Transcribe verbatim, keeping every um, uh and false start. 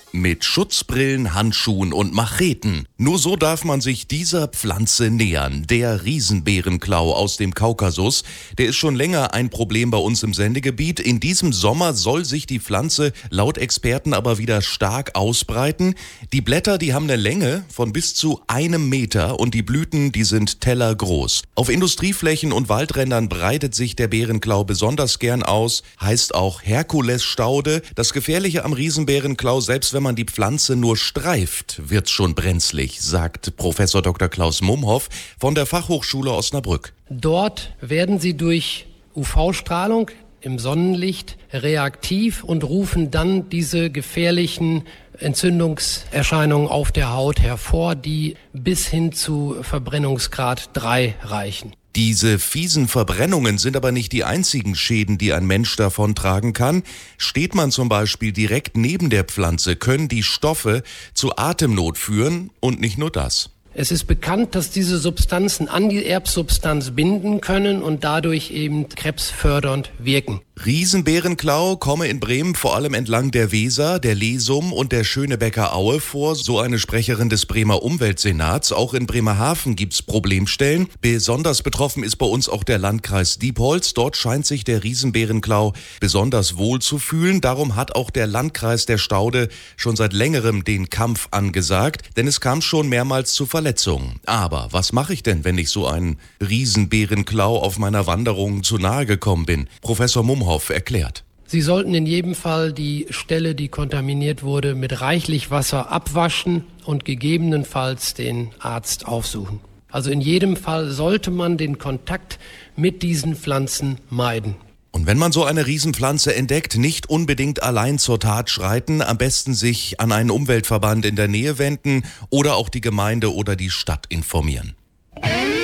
Mit Schutzbrillen, Handschuhen und Macheten. Nur so darf man sich dieser Pflanze nähern. Der Riesenbeerenklau aus dem Kaukasus. Der ist schon länger ein Problem bei uns im Sendegebiet. In diesem Sommer soll sich die Pflanze laut Experten aber wieder stark ausbreiten. Die Blätter, die haben eine Länge von bis zu einem Meter und die Blüten, die sind tellergroß. Auf Industrieflächen und Waldrändern breitet sich der Beerenklau besonders gern aus. Heißt auch Herkulesstaude. Das Gefährliche am Riesenbeerenklau, selbst wenn Wenn man die Pflanze nur streift, wird's schon brenzlig, sagt Professor Doktor Klaus Mumhoff von der Fachhochschule Osnabrück. Dort werden sie durch U V-Strahlung im Sonnenlicht reaktiv und rufen dann diese gefährlichen Entzündungserscheinungen auf der Haut hervor, die bis hin zu Verbrennungsgrad drei reichen. Diese fiesen Verbrennungen sind aber nicht die einzigen Schäden, die ein Mensch davontragen kann. Steht man zum Beispiel direkt neben der Pflanze, können die Stoffe zu Atemnot führen und nicht nur das. Es ist bekannt, dass diese Substanzen an die Erbsubstanz binden können und dadurch eben krebsfördernd wirken. Riesenbeerenklau komme in Bremen vor allem entlang der Weser, der Lesum und der Schönebecker Aue vor, so eine Sprecherin des Bremer Umweltsenats. Auch in Bremerhaven gibt's Problemstellen. Besonders betroffen ist bei uns auch der Landkreis Diepholz. Dort scheint sich der Riesenbeerenklau besonders wohl zu fühlen. Darum hat auch der Landkreis der Staude schon seit längerem den Kampf angesagt, denn es kam schon mehrmals zu Verletzungen. Aber was mache ich denn, wenn ich so einen Riesenbeerenklau auf meiner Wanderung zu nahe gekommen bin? Professor Mumhoff erklärt. Sie sollten in jedem Fall die Stelle, die kontaminiert wurde, mit reichlich Wasser abwaschen und gegebenenfalls den Arzt aufsuchen. Also in jedem Fall sollte man den Kontakt mit diesen Pflanzen meiden. Und wenn man so eine Riesenpflanze entdeckt, nicht unbedingt allein zur Tat schreiten, am besten sich an einen Umweltverband in der Nähe wenden oder auch die Gemeinde oder die Stadt informieren.